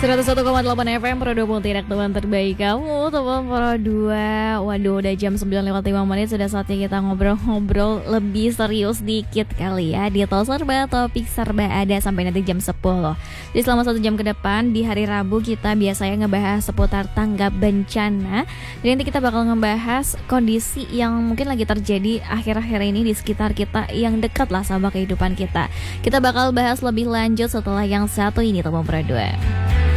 101,8 FM Pro 2 tidak teman terbaik kamu, teman Pro 2. Waduh, udah jam 9:05. Sudah saatnya kita ngobrol-ngobrol lebih serius dikit kali ya. Di Tol Serba, topik serba ada sampai nanti jam 10. Jadi selama 1 jam ke depan, di hari Rabu kita biasanya ngebahas seputar tanggap bencana. Dan nanti kita bakal ngebahas kondisi yang mungkin lagi terjadi akhir-akhir ini di sekitar kita, yang dekat lah sama kehidupan kita. Kita bakal bahas lebih lanjut setelah yang satu ini, teman Pro 2.